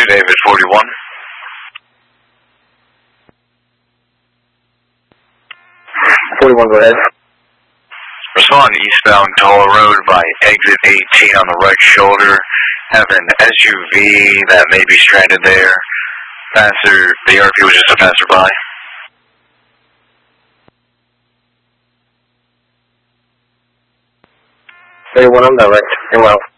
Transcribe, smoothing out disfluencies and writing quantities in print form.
David 41. Go ahead. Respond eastbound Toll Road by exit 18 on the right shoulder. Have an SUV that may be stranded there. The RP was just a passerby. 31 on direct. Well.